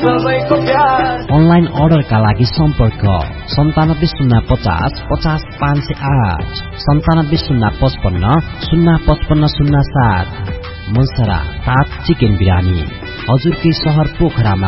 सबैको प्यार। अनलाइन अर्डरका लागि सम्पर्क 9705050508 970555055507। मनसरा 7 चिकन बिरानी हजुरकै शहर पोखरामा